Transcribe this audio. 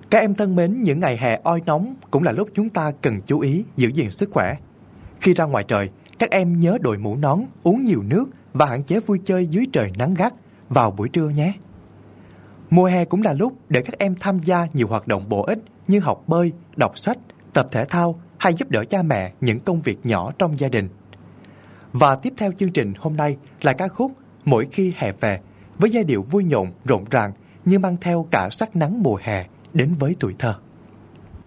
Các em thân mến, những ngày hè oi nóng cũng là lúc chúng ta cần chú ý giữ gìn sức khỏe. Khi ra ngoài trời, các em nhớ đội mũ nón, uống nhiều nước và hạn chế vui chơi dưới trời nắng gắt vào buổi trưa nhé. Mùa hè cũng là lúc để các em tham gia nhiều hoạt động bổ ích như học bơi, đọc sách, tập thể thao hay giúp đỡ cha mẹ những công việc nhỏ trong gia đình. Và tiếp theo chương trình hôm nay là ca khúc Mỗi khi hè về, với giai điệu vui nhộn, rộn ràng như mang theo cả sắc nắng mùa hè đến với tuổi thơ.